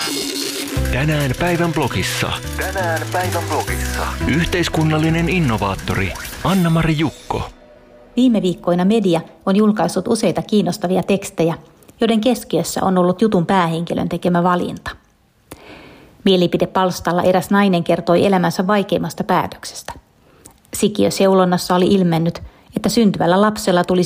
Tänään päivän blogissa. Yhteiskunnallinen innovaattori Anna-Mari Jukko. Viime viikkoina media on julkaissut useita kiinnostavia tekstejä, joiden keskiössä on ollut jutun päähenkilön tekemä valinta. Mielipidepalstalla eräs nainen kertoi elämänsä vaikeimmasta päätöksestä. Sikiöseulonnassa oli ilmennyt, että syntyvällä lapsella tulisi